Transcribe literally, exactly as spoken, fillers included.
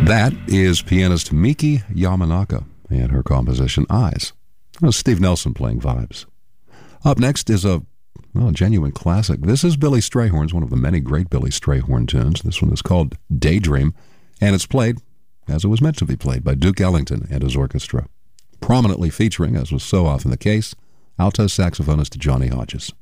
That is pianist Miki Yamanaka and her composition Eyes. Well, Steve Nelson playing vibes. Up next is a well, a genuine classic. This is Billy Strayhorn's, one of the many great Billy Strayhorn tunes. This one is called Daydream, and it's played as it was meant to be played by Duke Ellington and his orchestra, prominently featuring, as was so often the case, alto saxophonist Johnny Hodges.